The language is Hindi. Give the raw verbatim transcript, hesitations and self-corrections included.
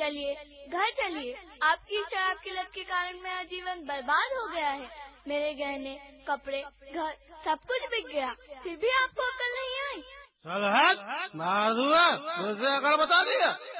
चलिए घर चलिए, आपकी शराब की लत के कारण मेरा जीवन बर्बाद हो गया है। मेरे गहने, कपड़े, घर सब कुछ बिक गया, फिर भी आपको अकल नहीं आई। चल हट, मार दूंगा, मुझसे अकल बता दिया।